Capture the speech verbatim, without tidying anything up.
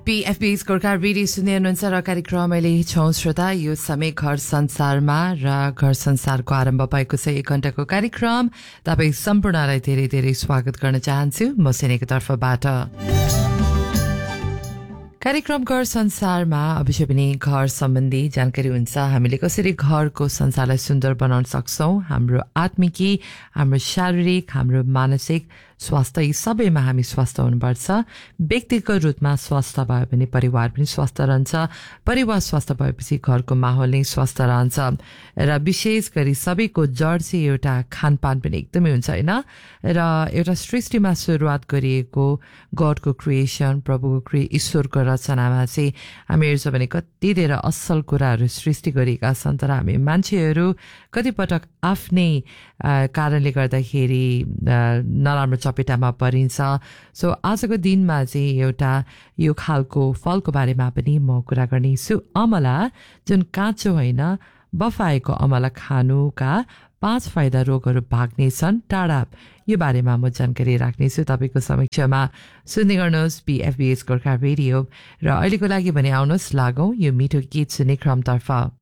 बीएफबीएस Gorkha radio सुन्दै हुनुहुन्छ र कार्यक्रम अहिले छौं श्रोता यो समय घर संसारमा र घर संसारको आरम्भ भएको छ एक घण्टाको कार्यक्रम तपाईँ सम्पूर्णलाई धेरै धेरै स्वागत गर्न चाहन्छु म सेनेको तर्फबाट। कार्यक्रम घर संसारमा अवश्य पनि घर सम्बन्धी जानकारी हुन्छ। हामीले कसरी घरको संसारलाई सुन्दर बनाउन सक्छौं, हाम्रो आत्मिकी, हाम्रो शारीरिक, हाम्रो मानसिक स्वास्थ्य यी सबैमा हामी स्वस्थ हुनुपर्छ। व्यक्तिगत रूपमा स्वस्थ भयो भने परिवार पनि स्वस्थ रहन्छ, परिवार स्वस्थ भएपछि घरको माहौल नै स्वस्थ रहन्छ र विशेष गरी सबैको जड चाहिँ एउटा खानपान पनि एकदमै हुन्छ हैन। र एउटा सृष्टिमा सुरुवात गरिएको गडको क्रिएसन, प्रभुको क्रिए ईश्वरको रचनामा चाहिँ हामी हेर्छ भने कति धेरै असल कुराहरू सृष्टि गरेका छन्, तर हामी मान्छेहरू कतिपटक आफ्नै कारणले गर्दाखेरि नराम्रो चपेटामा परिन्छ। सो आजको दिनमा चाहिँ एउटा यो खालको फलको बारेमा पनि म कुरा गर्नेछु। अमला जुन काँचो होइन बफाएको अमला खानुका पाँच फाइदा रोगहरू भाग्नेछन् टाढा, यो बारेमा म जानकारी राख्नेछु तपाईँको समक्षमा। सुन्दै गर्नुहोस् बीएफबीएस गोर्खा रेडियो र अहिलेको लागि भने आउनुहोस् लागौं यो मिठो गीत सुन्ने क्रमतर्फ।